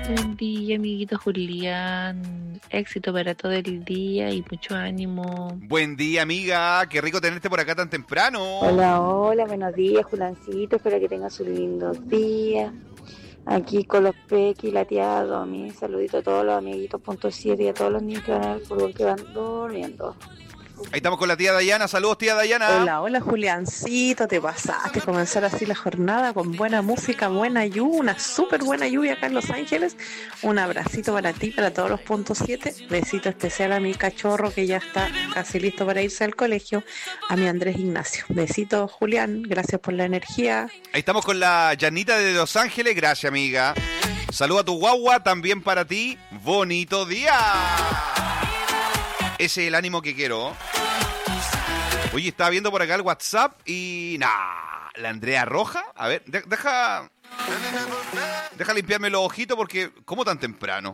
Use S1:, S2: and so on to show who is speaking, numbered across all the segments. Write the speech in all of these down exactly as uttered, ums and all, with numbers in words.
S1: Buen día, amiguito Julián. Éxito para todo el día y mucho ánimo.
S2: Buen día, amiga. Qué rico tenerte por acá tan temprano.
S3: Hola, hola, buenos días, Julancito. Espero que tengas un lindo día. Aquí con los Pequi, la tía Domi. Saludito a todos los amiguitos punto siete y a todos los niños que van al fútbol que van durmiendo.
S2: Ahí estamos con la tía Dayana. Saludos, tía Dayana.
S4: Hola, hola Juliancito, te pasaste comenzar así la jornada con buena música, buena lluvia, una súper buena lluvia acá en Los Ángeles. Un abracito para ti, para todos los puntos siete. Besito especial a mi cachorro que ya está casi listo para irse al colegio, a mi Andrés Ignacio. Besito, Julián, gracias por la energía.
S2: Ahí estamos con la Janita de Los Ángeles. Gracias, amiga. Saludos a tu guagua, también para ti. Bonito día. Ese es el ánimo que quiero. Oye, estaba viendo por acá el WhatsApp y... Nah, la Andrea Roja. A ver, de- deja... Deja limpiarme los ojitos porque... ¿Cómo tan temprano?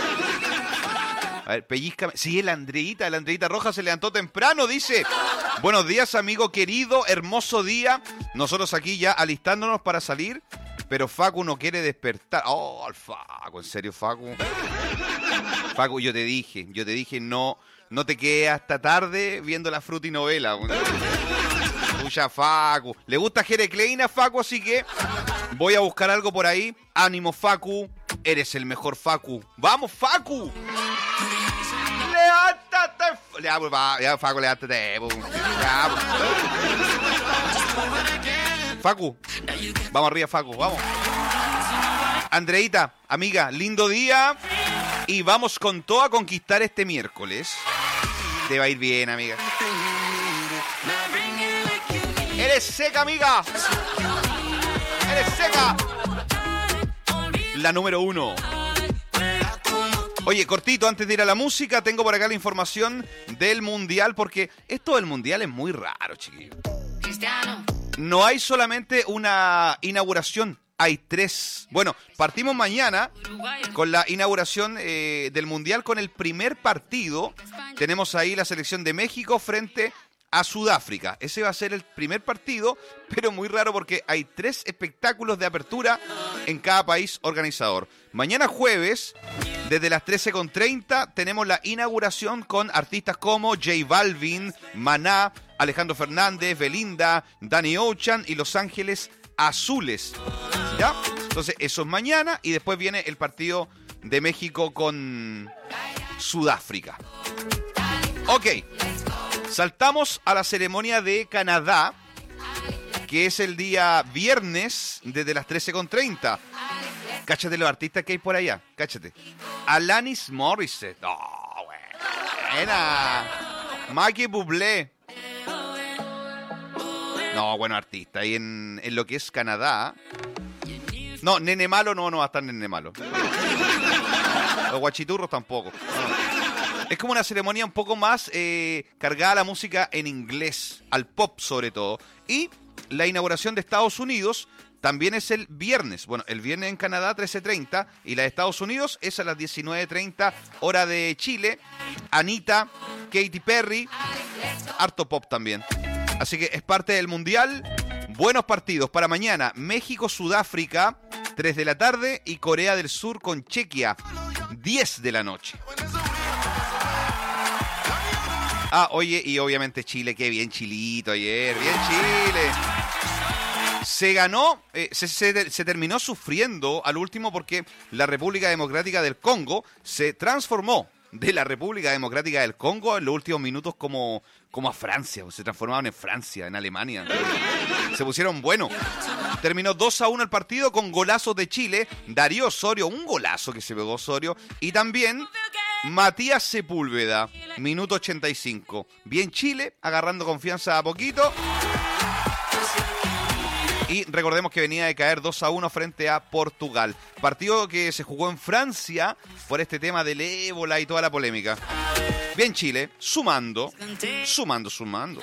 S2: A ver, pellizcame. Sí, la Andreita, la Andreita Roja se levantó temprano, dice. Buenos días, amigo querido, hermoso día. Nosotros aquí ya alistándonos para salir, pero Facu no quiere despertar. Oh, el Facu, en serio, Facu. Facu, yo te dije, yo te dije, no... No te quedes hasta tarde viendo la frutinovela. Pucha, Facu. Le gusta Jere Klein a Facu, así que voy a buscar algo por ahí. Ánimo, Facu. Eres el mejor, Facu. ¡Vamos, Facu! ¡Levántate! Ya, pues, va, ya, Facu, levántate. Ya, pues. Facu. Vamos arriba, Facu, vamos. Andreita, amiga, lindo día. Y vamos con todo a conquistar este miércoles. Te va a ir bien, amiga. Eres seca, amiga. Eres seca. La número uno. Oye, cortito, antes de ir a la música, tengo por acá la información del Mundial, porque esto del Mundial es muy raro, chiquillos. No hay solamente una inauguración. Hay tres. Bueno, partimos mañana con la inauguración eh, del Mundial con el primer partido. Tenemos ahí la selección de México frente a Sudáfrica. Ese va a ser el primer partido, pero muy raro porque hay tres espectáculos de apertura en cada país organizador. Mañana jueves, desde las trece con treinta, tenemos la inauguración con artistas como J Balvin, Maná, Alejandro Fernández, Belinda, Danny Ocean y Los Ángeles Azules. ¿Ya? Entonces, eso es mañana y después viene el partido de México con Sudáfrica. Ok. Saltamos a la ceremonia de Canadá, que es el día viernes desde las trece con treinta. Cáchate los artistas que hay por allá. Cáchate. Alanis Morissette. Oh, buena. Michael Bublé. No, bueno, artista. Y en, en lo que es Canadá... No, Nene Malo no, no va a estar Nene Malo. Los guachiturros tampoco. No. Es como una ceremonia un poco más eh, cargada a la música en inglés, al pop sobre todo. Y la inauguración de Estados Unidos también es el viernes. Bueno, el viernes en Canadá, trece treinta. Y la de Estados Unidos es a las diecinueve treinta, hora de Chile. Anita, Katy Perry, harto pop también. Así que es parte del Mundial. Buenos partidos para mañana. México-Sudáfrica, tres de la tarde. Y Corea del Sur con Chequia, diez de la noche. Ah, oye, y obviamente Chile. Qué bien Chilito ayer. Bien Chile. Se ganó, eh, se, se, se terminó sufriendo al último porque la República Democrática del Congo se transformó de la República Democrática del Congo en los últimos minutos como, como a Francia. Se transformaron en Francia, en Alemania. Se pusieron buenos. Terminó dos a uno el partido con golazos de Chile. Darío Osorio, un golazo que se pegó Osorio. Y también Matías Sepúlveda, minuto ochenta y cinco. Bien Chile, agarrando confianza a poquito. Y recordemos que venía de caer dos a uno frente a Portugal. Partido que se jugó en Francia por este tema del ébola y toda la polémica. Bien Chile, sumando, sumando, sumando.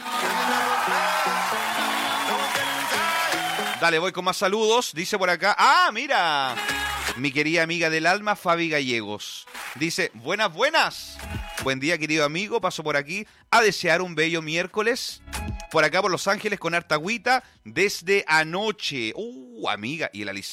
S2: Dale, voy con más saludos. Dice por acá, ¡ah, mira! Mi querida amiga del alma, Fabi Gallegos. Dice, buenas, buenas. Buen día, querido amigo. Paso por aquí a desear un bello miércoles. Por acá por Los Ángeles con harta agüita desde anoche. Uh, amiga. Y el